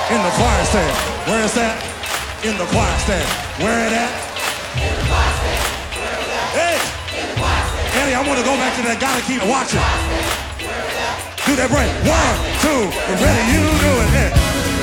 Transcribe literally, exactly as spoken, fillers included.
In the choir stand. Where is that? In the choir stand. Where it at? In the choir stand. Where is that? Hey! In the choir stand. Eddie, I want to go back to that. Gotta keep watching. Do that break. One, two, ready, you do it. Hey.